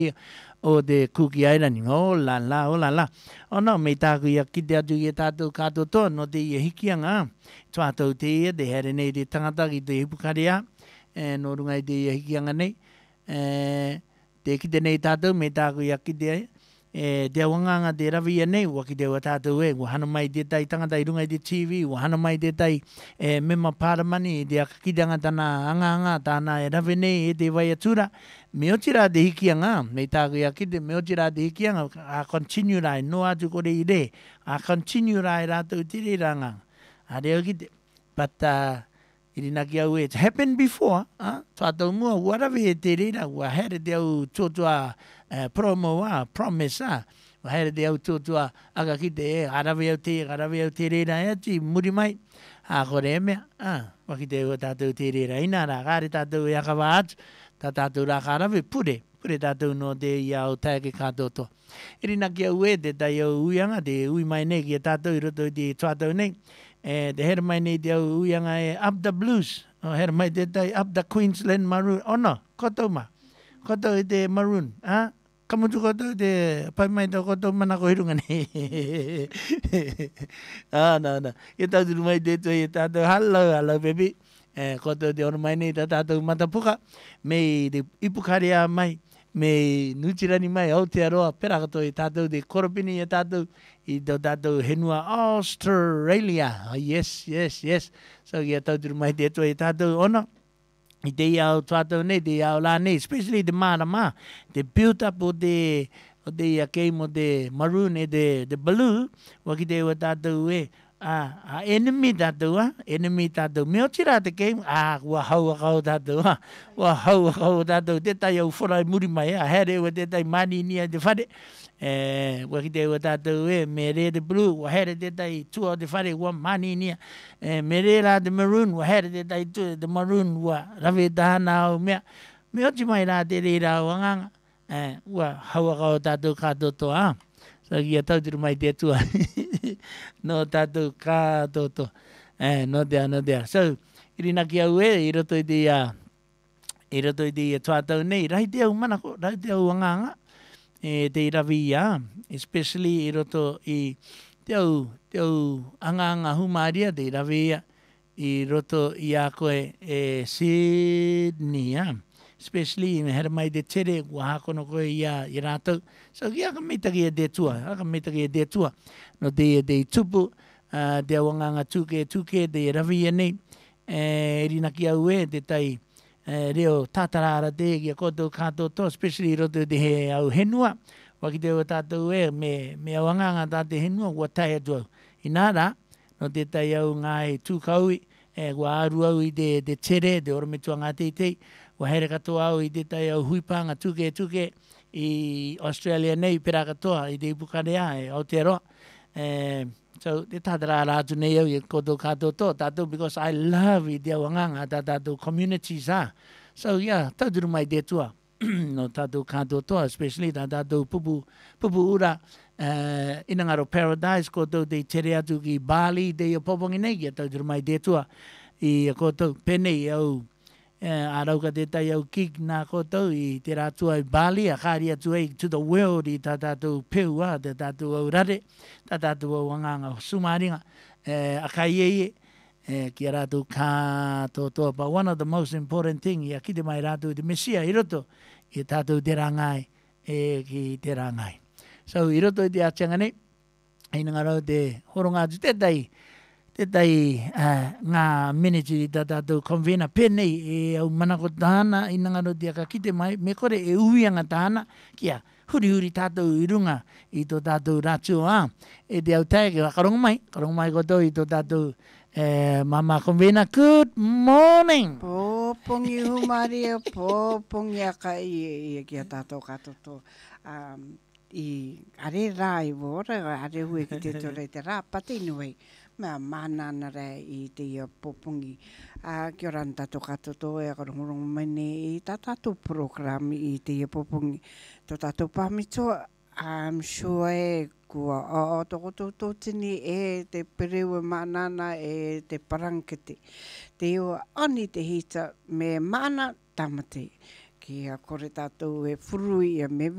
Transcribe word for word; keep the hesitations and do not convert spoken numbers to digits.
o de Cookie Island. Oh la la, oh la la. O no, me tāku ia ki te atu i e tātou kātou tō, no te ia hikianga. Tātou te ia, te here nei te tangata ki te hipukarea, e, no runga i te ia hikianga nei. E, te kite nei tātou, me tāku ia ki te e, te awanganga te rawia nei, ua ki te ua tātou e, ua hana mai te tai tangata i runga i te T V, ua hana mai te tai e, mema pāramani, te akakitanga tana anga anga, tāna e rawe nei e te vai atura. Me oti rā te hikianga, me tāku ia ki te, me oti rā te hikianga, a continue rai, no atu kore i re, a continue rai rātou te re ranga. A reo ki te, but uh, irina ki au e, it's happened before, uh, tātou mua, warawe e te reira, ua here te au tōtua uh, promo a, promise a, ua here te au tōtua aga ki te e, arawe au te, arawe au te reira e ati, muri mai, a kore e mea, uh, wa ki te ua tātou te reira, ina rā, kāre tātou e akawa atu, tā tātou rā kārawe, pure, pure tātou no te ia o tae ke kātoto. Irina ki au e, te tai au uianga, te ui mai nei ki a tātou i roto i te tuatau nei, e te here mai nei te au uianga e Up the Blues, o here mai te tai Up the Queensland Maroon, o no, kotou ma, kotou i te Maroon, ha? Kamutu kotou te, pai mai tau kotou mana ko hirunga nei. Ah, no, no, i tātou mai te toi i tātou, hello, hello baby, e kotou te ono mai nei tā tātou matapuka, me te ipukarea mai, me nutirani mai Aotearoa, pera katoa i tātou te koropini i tātou, i tau tātou henua Australia. Oh, yes, yes, yes. So kia tauturu mai te atua i tātou ono. I te ia o tātou nei, te ia o la nei, especially te mārama, te build up o te, o te ia game o te maroon e te, te blue, waki te ua tātou e, Ah, ah, enemy tātou, ah, enemy tātou. Me o tira te game, ah, ua hau a kau tātou, ah, ua hau a kau tātou, te tai au whorai muri mai, ah, here ua te tai mani nia te whare, eh, ua ki te ua tātou e, me re te blue, ua here te tai tua o te whare, ua mani nia, eh, me re la te maroon, ua here te tai tua, te maroon, ua rawe tahana au mea, me o ti mai rā te re rā wanganga, eh, ua hau a kau tātou kātoto, ah, so kia tauturu mai te tua. No tātou kātoto. Eh, no dea, no dea. So, irina ki au e, i roto i te, uh, i roto i te tuatau nei, rahi te au manako, rahi te au anganga, e te irawi ia, especially i roto i te au, te au anganga humaria, te irawi ia, i roto i a koe e Sydney, ia. Especially me here mai te tere, ua hakono koe ia i rātou. So ki aka mitaki e te tua, aka mitaki e te tua. No te te tupu, uh, te awanganga tuke tuke, te rawi e nei, e rina ki au e, te tai e, reo tātarara te ki a koto kātoto, especially roto te he au henua, waki te o tātou e, me, me awanganga tā te henua, ua tai atu au. I nāra, no te tai au ngai tūkaui, e ua aru au i te, te tere, te orometua ngā teitei, ua here katoa au i te tai au huipanga tuke tuke i Australia nei, pera katoa i te ipukarea e Aotearoa. Eh, so, te tātara rātu nei au i koto kātou tō, tātou, because I love i te awanganga, tā tātou communities are. So, yeah, tauturu mai te tua, no tātou kātou tō, especially tā tātou pupu, pupu ura, uh, Inangaro Paradise, koto te tere atu ki Bali, te i popongi nei, kia tauturu mai te tua, i koto penei au, Uh, a rauka te tai au kik nā koutou i te rātua i Bali, a kāri atu ei to the world i tā tātou peua, te tātou au rare, tā tātou au wanganga sumaringa, uh, a kai eie, uh, ki a rātou kātotoa. But one of the most important thing, i a kite mai rātou te mesia i roto, i tātou te rangai, e ki te rangai. So i roto i te atianga nei, i nga rau te horonga atu te tai, te tai uh, ngā miniti tā tātou konvena penei e au manako tāna i ngaro te aka kite mai, me kore e uianga tāna, kia huri huri tātou i runga i tō tātou rātua a, e te au tae ke wakarongo mai, karongo mai koto i tō tātou eh, mama konvena, good morning! Pōpongi humaria, pōpongi aka i e kia tātou katoto. Um, I are rā i wora, are hui ki te tore te rā, pati nui. Mea mānana rei i te ia popungi. Uh, kia ora tātou katoto e akarongorong mene i tā tātou program i te ia popungi. Tō tātou pāmitoa, I'm sure e kua o o toko tō tini e te pereua mānana e te parangkete. Te iwa ani te hita me māna tamate. Ki a kore tātou e furu i a me